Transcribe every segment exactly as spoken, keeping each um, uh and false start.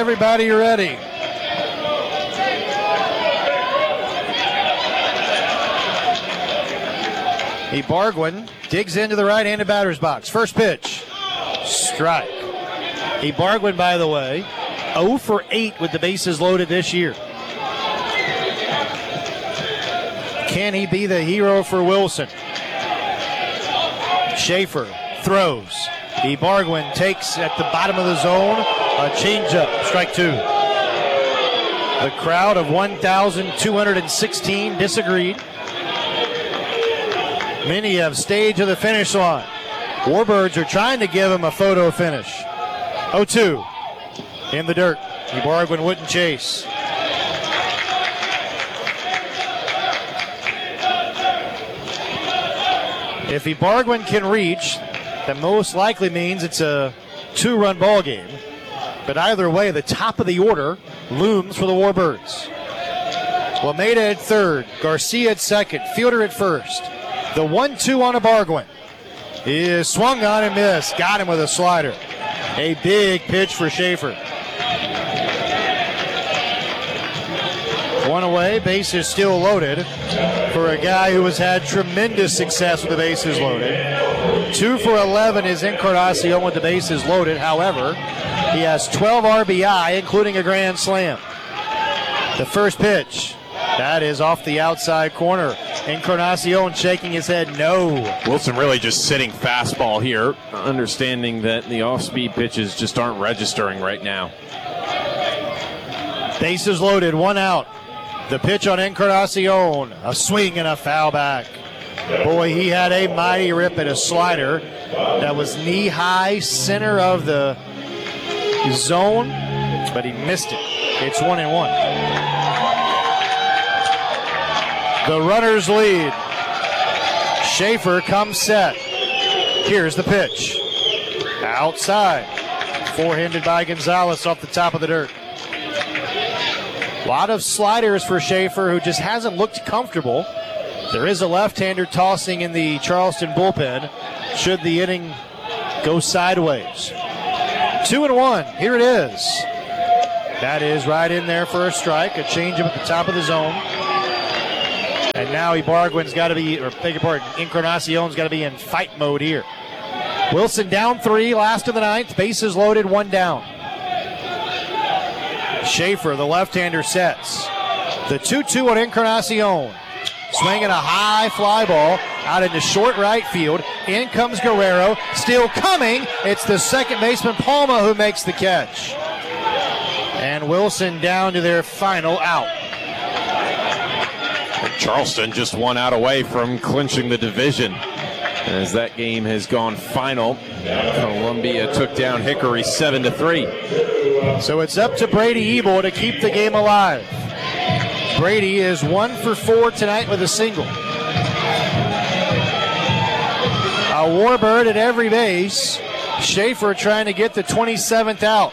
everybody ready. Ibargüen digs into the right-handed batter's box. First pitch, strike. Ibargüen, by the way, oh for eight with the bases loaded this year. Can he be the hero for Wilson? Schaefer throws. Ibargüen takes at the bottom of the zone a changeup, strike two. The crowd of one thousand two hundred sixteen disagreed. Many have stayed to the finish line. Warbirds are trying to give him a photo finish. oh two in the dirt. Ibargüen wouldn't chase. If Ibargüen can reach, that most likely means it's a two-run ball game. But either way, the top of the order looms for the Warbirds. Lameda at third, Garcia at second, Fielder at first. The one two on Ibargüen is swung on and missed. Got him with a slider. A big pitch for Schaefer. One away, bases still loaded for a guy who has had tremendous success with the bases loaded. Two for eleven is Encarnacion with the bases loaded. However, he has twelve R B I, including a grand slam. The first pitch, that is off the outside corner. Encarnacion shaking his head no. Wilson really just sitting fastball here, understanding that the off-speed pitches just aren't registering right now. Bases loaded, one out. The pitch on Encarnacion, a swing and a foul back. Boy, he had a mighty rip at a slider that was knee-high, center of the zone, but he missed it. It's one and one. The runners lead. Schaefer comes set. Here's the pitch. Outside. Forehanded by Gonzalez off the top of the dirt. A lot of sliders for Schaefer, who just hasn't looked comfortable. There is a left-hander tossing in the Charleston bullpen should the inning go sideways. Two and one. Here it is. That is right in there for a strike. A changeup at the top of the zone. And now Ibargüen's got to be, or beg your pardon, Encarnacion's got to be in fight mode here. Wilson down three, last of the ninth. Bases loaded, one down. Schaefer, the left-hander, sets. The two two on Encarnacion. Swinging a high fly ball out into short right field. In comes Guerrero. Still coming. It's the second baseman, Palma, who makes the catch. And Wilson down to their final out. Charleston just one out away from clinching the division. As that game has gone final, Columbia took down Hickory seven to three. So it's up to Brady Ebel to keep the game alive. Brady is one for four tonight with a single. A Warbird at every base. Schaefer trying to get the twenty-seventh out.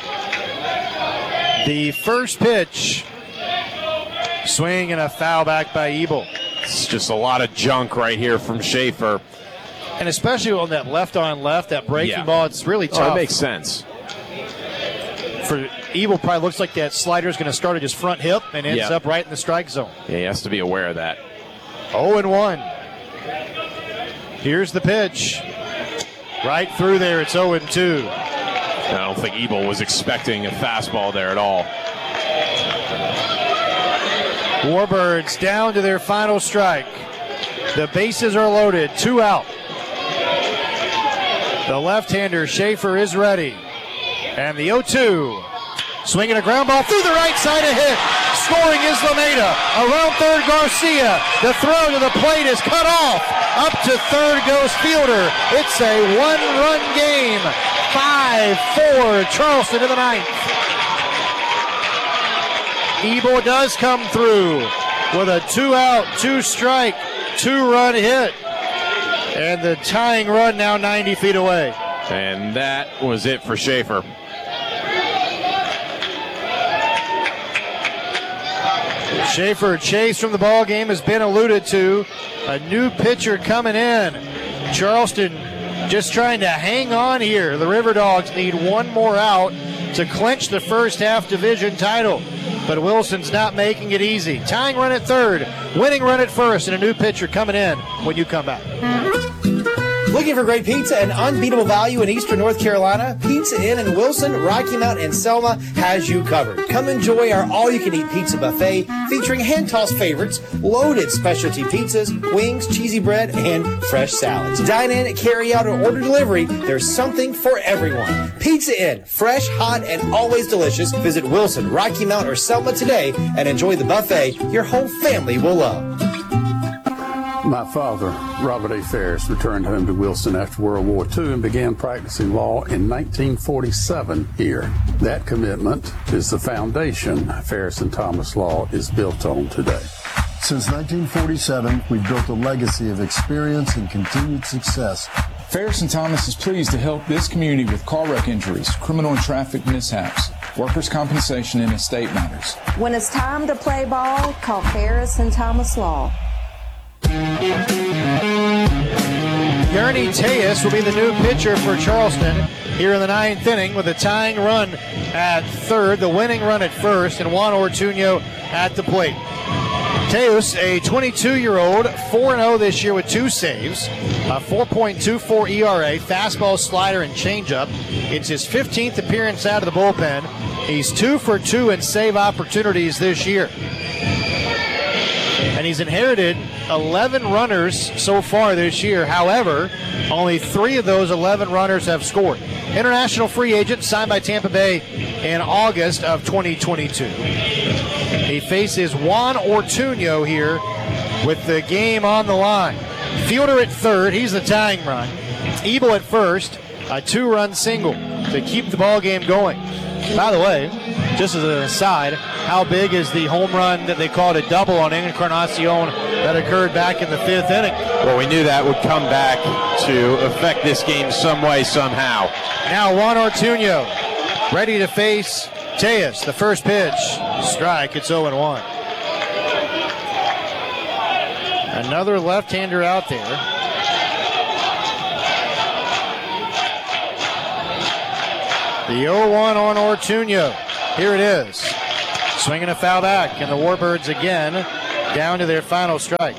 The first pitch. Swing and a foul back by Ebel. It's just a lot of junk right here from Schaefer. And especially on that left on left, that breaking yeah. ball, it's really tough. Oh, it makes sense. For Ebel, probably looks like that slider is going to start at his front hip and ends yeah. up right in the strike zone. Yeah, he has to be aware of that. oh and one. Here's the pitch. Right through there, it's oh and two. I don't think Ebel was expecting a fastball there at all. Warbirds down to their final strike. The bases are loaded, two out. The left-hander, Schaefer, is ready. And the oh two. Swinging a ground ball through the right side, a hit. Scoring is Lameda. Around third, Garcia. The throw to the plate is cut off. Up to third goes Fielder. It's a one-run game. five four, Charleston in the ninth. Ebel does come through with a two-out, two-strike, two-run hit. And the tying run now ninety feet away. And that was it for Schaefer. Schaefer chase from the ball game has been alluded to. A new pitcher coming in. Charleston just trying to hang on here. The River Dogs need one more out to clinch the first half division title. But Wilson's not making it easy. Tying run at third, winning run at first, and a new pitcher coming in when you come back. Looking for great pizza and unbeatable value in Eastern North Carolina? Pizza Inn in Wilson, Rocky Mount, and Selma has you covered. Come enjoy our all-you-can-eat pizza buffet featuring hand-tossed favorites, loaded specialty pizzas, wings, cheesy bread, and fresh salads. Dine in, carry out, or order delivery. There's something for everyone. Pizza Inn, fresh, hot, and always delicious. Visit Wilson, Rocky Mount, or Selma today and enjoy the buffet your whole family will love. My father, Robert A. Ferris, returned home to Wilson after World War Two and began practicing law in nineteen forty-seven here. That commitment is the foundation Ferris and Thomas Law is built on today. Since nineteen forty-seven, we've built a legacy of experience and continued success. Ferris and Thomas is pleased to help this community with car wreck injuries, criminal and traffic mishaps, workers' compensation, and estate matters. When it's time to play ball, call Ferris and Thomas Law. Gurney Tejas will be the new pitcher for Charleston here in the ninth inning with a tying run at third, the winning run at first, and Juan Ortuño at the plate. Tejas, a twenty-two-year-old, four and oh this year with two saves, a four point two four E R A, fastball, slider, and changeup. It's his fifteenth appearance out of the bullpen. He's two for two in save opportunities this year. And he's inherited eleven runners so far this year. However, only three of those eleven runners have scored. International free agent signed by Tampa Bay in August of twenty twenty-two. He faces Juan Ortuño here with the game on the line. Fielder at third, he's the tying run. Ebel at first, a two-run single to keep the ball game going. By the way, just as an aside, how big is the home run that they called a double on Encarnacion that occurred back in the fifth inning? Well, we knew that would come back to affect this game some way, somehow. Now Juan Ortuño ready to face Tejas. The first pitch, strike. It's oh and one. Another left-hander out there. The oh one on Ortuño. Here it is. Swinging a foul back, and the Warbirds again down to their final strike.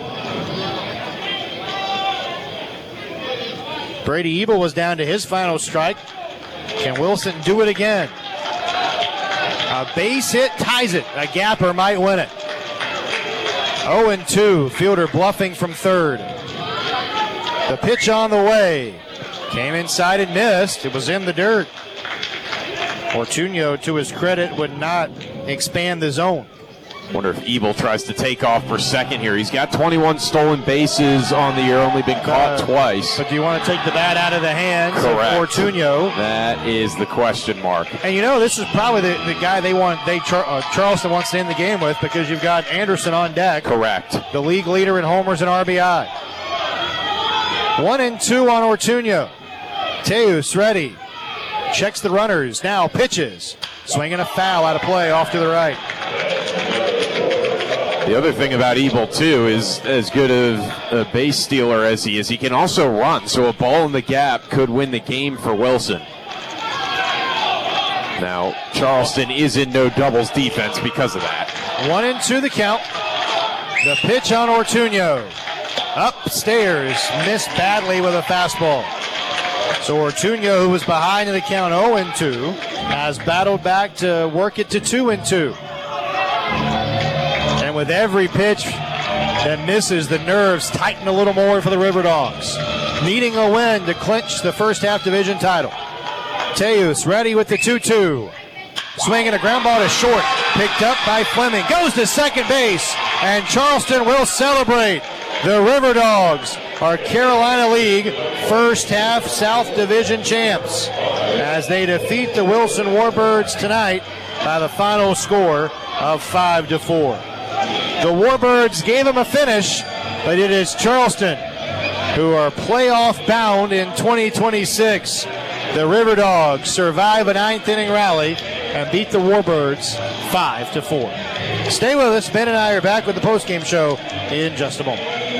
Brady Ebel was down to his final strike. Can Wilson do it again? A base hit ties it. A gapper might win it. oh and two. Fielder bluffing from third. The pitch on the way. Came inside and missed. It was in the dirt. Ortuño, to his credit, would not expand the zone. Wonder if Ebel tries to take off for second here. He's got twenty-one stolen bases on the year, only been caught uh, twice. But do you want to take the bat out of the hands Correct. of Ortuño? That is the question mark. And you know, this is probably the, the guy they want. They uh, Charleston wants to end the game with, because you've got Anderson on deck. Correct. The league leader in homers and R B I. One and two on Ortuño. Tejas ready. Checks the runners. Now pitches. Swinging a foul out of play off to the right. The other thing about Ebel, too, is as good of a base stealer as he is, he can also run. So a ball in the gap could win the game for Wilson. Now, Charleston is in no doubles defense because of that. One and two the count. The pitch on Ortuño. Upstairs. Missed badly with a fastball. So Ortuño, who was behind in the count oh and two, has battled back to work it to two and two. And with every pitch that misses, the nerves tighten a little more for the River Dogs. Needing a win to clinch the first half division title. Tejas ready with the two two. Swinging a ground ball to short. Picked up by Fleming. Goes to second base. And Charleston will celebrate. The River Dogs are Carolina League first half South Division champs as they defeat the Wilson Warbirds tonight by the final score of five to four. The Warbirds gave them a finish, but it is Charleston who are playoff bound in twenty twenty-six. The River Dogs survive a ninth inning rally and beat the Warbirds five to four. Stay with us. Ben and I are back with the postgame show in just a moment.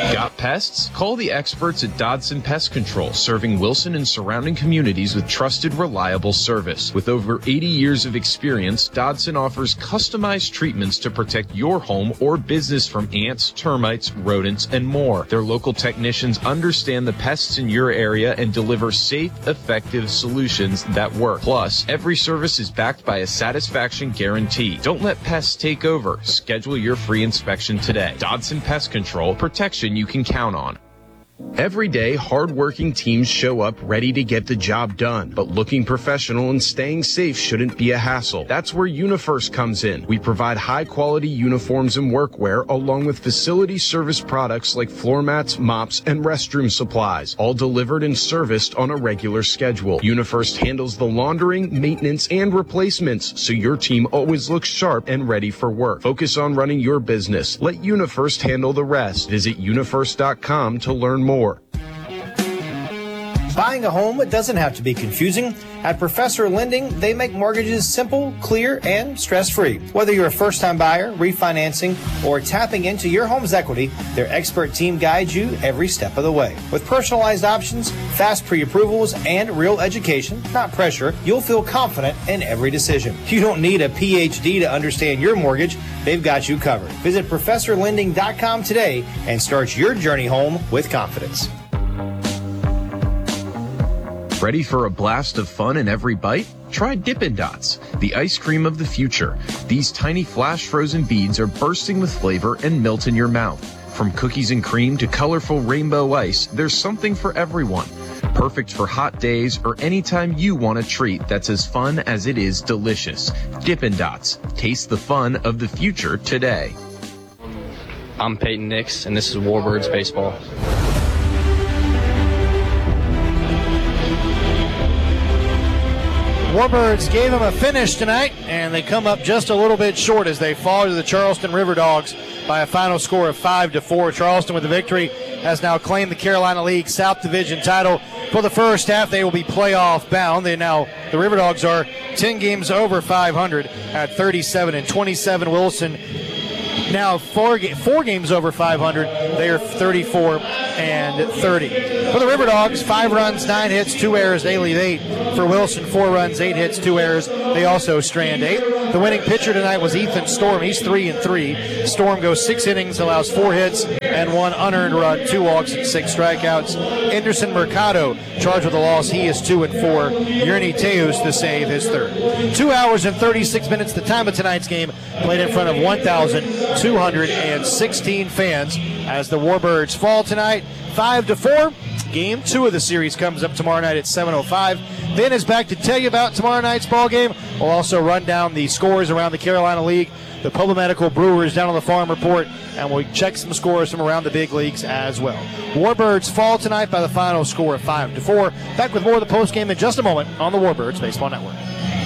Got pests? Call the experts at Dodson Pest Control, serving Wilson and surrounding communities with trusted, reliable service. With over eighty years of experience, Dodson offers customized treatments to protect your home or business from ants, termites, rodents, and more. Their local technicians understand the pests in your area and deliver safe, effective solutions that work. Plus, every service is backed by a satisfaction guarantee. Don't let pests take over. Schedule your free inspection today. Dodson Pest Control, protection you can count on. Every day, hard-working teams show up ready to get the job done, but looking professional and staying safe shouldn't be a hassle. That's where UniFirst comes in. We provide high-quality uniforms and workwear, along with facility service products like floor mats, mops, and restroom supplies, all delivered and serviced on a regular schedule. UniFirst handles the laundering, maintenance, and replacements, so your team always looks sharp and ready for work. Focus on running your business. Let UniFirst handle the rest. Visit unifirst dot com to learn more. Buying a home doesn't have to be confusing. At Professor Lending, they make mortgages simple, clear, and stress-free. Whether you're a first-time buyer, refinancing, or tapping into your home's equity, their expert team guides you every step of the way. With personalized options, fast pre-approvals, and real education, not pressure, you'll feel confident in every decision. You don't need a P H D to understand your mortgage. They've got you covered. Visit professor lending dot com today and start your journey home with confidence. Ready for a blast of fun in every bite? Try Dippin' Dots, the ice cream of the future. These tiny flash frozen beads are bursting with flavor and melt in your mouth. From cookies and cream to colorful rainbow ice, there's something for everyone. Perfect for hot days or anytime you want a treat that's as fun as it is delicious. Dippin' Dots. Taste the fun of the future today. I'm Peyton Nix, and this is Warbirds Baseball. Warbirds gave them a finish tonight, and they come up just a little bit short as they fall to the Charleston River Dogs by a final score of five to four. Charleston with the victory has now claimed the Carolina League South Division title. For the first half, they will be playoff bound. They now the River Dogs are ten games over five hundred at thirty-seven and twenty-seven. Wilson now four, four games over five hundred. They are thirty-four and thirty. For the River Dogs, five runs, nine hits, two errors. They leave eight. For Wilson, four runs, eight hits, two errors. They also strand eight. The winning pitcher tonight was Ethan Storm. He's three and three. Storm goes six innings, allows four hits and one unearned run, two walks and six strikeouts. Anderson Mercado charged with a loss. He is two and four. Yerny Teus to save his third. Two hours and thirty-six minutes. The time of tonight's game played in front of one thousand two hundred sixteen fans as the Warbirds fall tonight five to four. Game two of the series comes up tomorrow night at seven oh five. Ben is back to tell you about tomorrow night's ball game. We'll also run down the scores around the Carolina League, the Public Medical Brewers down on the Farm Report, and we'll check some scores from around the big leagues as well. Warbirds fall tonight by the final score of five to four. Back with more of the postgame in just a moment on the Warbirds Baseball Network.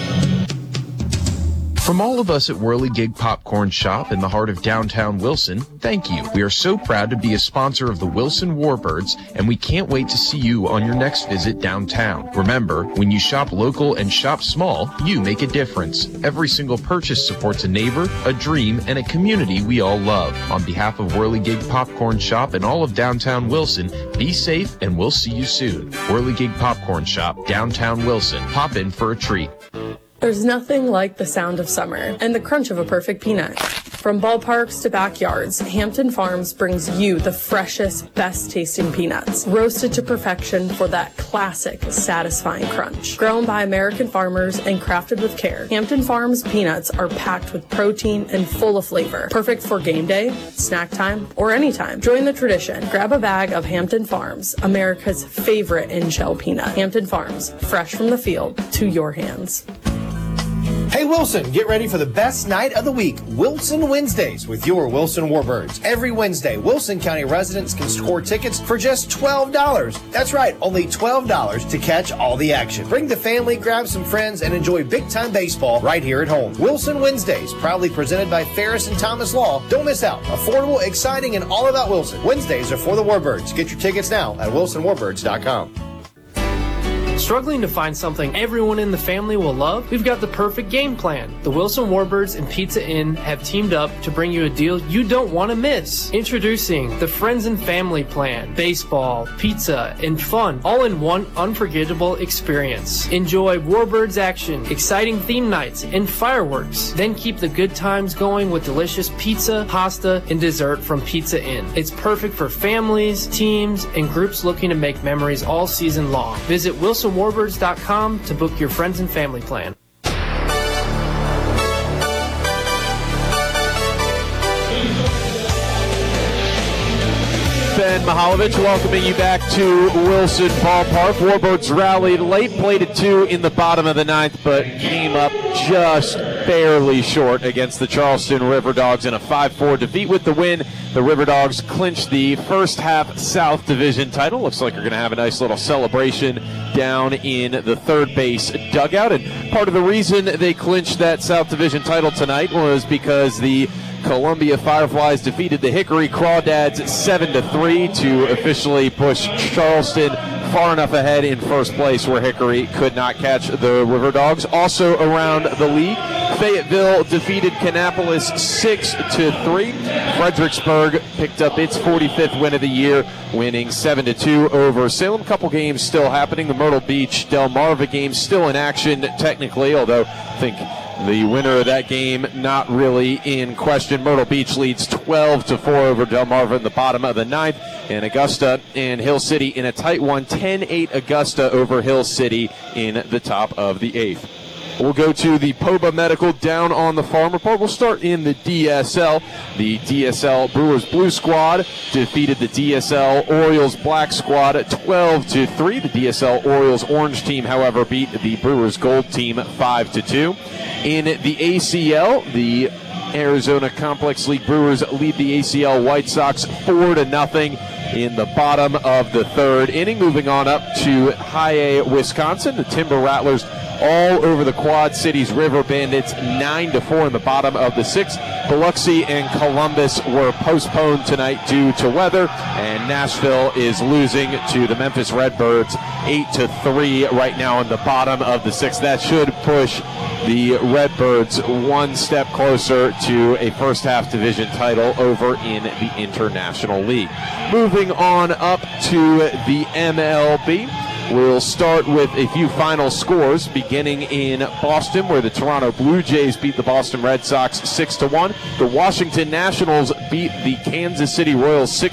From all of us at Whirligig Popcorn Shop in the heart of downtown Wilson, thank you. We are so proud to be a sponsor of the Wilson Warbirds, and we can't wait to see you on your next visit downtown. Remember, when you shop local and shop small, you make a difference. Every single purchase supports a neighbor, a dream, and a community we all love. On behalf of Whirligig Popcorn Shop and all of downtown Wilson, be safe and we'll see you soon. Whirligig Popcorn Shop, downtown Wilson. Pop in for a treat. There's nothing like the sound of summer and the crunch of a perfect peanut. From ballparks to backyards, Hampton Farms brings you the freshest, best-tasting peanuts, roasted to perfection for that classic, satisfying crunch. Grown by American farmers and crafted with care, Hampton Farms peanuts are packed with protein and full of flavor, perfect for game day, snack time, or anytime. Join the tradition. Grab a bag of Hampton Farms, America's favorite in-shell peanut. Hampton Farms, fresh from the field to your hands. Hey Wilson, get ready for the best night of the week, Wilson Wednesdays, with your Wilson Warbirds. Every Wednesday, Wilson County residents can score tickets for just twelve dollars. That's right, only twelve dollars to catch all the action. Bring the family, grab some friends, and enjoy big-time baseball right here at home. Wilson Wednesdays, proudly presented by Ferris and Thomas Law. Don't miss out. Affordable, exciting, and all about Wilson. Wednesdays are for the Warbirds. Get your tickets now at wilson warbirds dot com. Struggling to find something everyone in the family will love? We've got the perfect game plan. The Wilson Warbirds and Pizza Inn have teamed up to bring you a deal you don't want to miss. Introducing the Friends and Family Plan. Baseball, pizza, and fun all in one unforgettable experience. Enjoy Warbirds action, exciting theme nights, and fireworks. Then keep the good times going with delicious pizza, pasta, and dessert from Pizza Inn. It's perfect for families, teams, and groups looking to make memories all season long. Visit wilson warbirds dot com to book your friends and family plan. Ben Mihaljevic welcoming you back to Wilson Ballpark. Warbirds rallied late, played at two in the bottom of the ninth, but came up just barely short against the Charleston River Dogs in a five four defeat. With the win, the River Dogs clinched the first half South Division title. Looks like they're going to have a nice little celebration down in the third base dugout. And part of the reason they clinched that South Division title tonight was because the Columbia Fireflies defeated the Hickory Crawdads seven to three to officially push Charleston far enough ahead in first place where Hickory could not catch the River Dogs. Also around the league, Fayetteville defeated Kannapolis six to three. Fredericksburg picked up its forty-fifth win of the year, winning seven to two over Salem. Couple games still happening. The Myrtle Beach Delmarva game still in action technically, although I think the winner of that game not really in question. Myrtle Beach leads twelve to four over Delmarva in the bottom of the ninth. And Augusta and Hill City in a tight one, ten eight Augusta over Hill City in the top of the eighth. We'll go to the P O B A Medical down on the farm report. We'll start in the D S L. The D S L Brewers Blue Squad defeated the D S L Orioles Black Squad twelve to three. The D S L Orioles Orange team, however, beat the Brewers Gold team five to two. In the A C L, the Arizona Complex League Brewers lead the A C L White Sox four to nothing in the bottom of the third inning. Moving on up to High A, Wisconsin, the Timber Rattlers all over the Quad Cities River Bandits nine to four in the bottom of the sixth. Biloxi and Columbus were postponed tonight due to weather, and Nashville is losing to the Memphis Redbirds eight to three right now in the bottom of the sixth. That should push the Redbirds one step closer to a first half division title over in the International League. Moving on up to the M L B. We'll start with a few final scores, beginning in Boston, where the Toronto Blue Jays beat the Boston Red Sox six to one. The Washington Nationals beat the Kansas City Royals six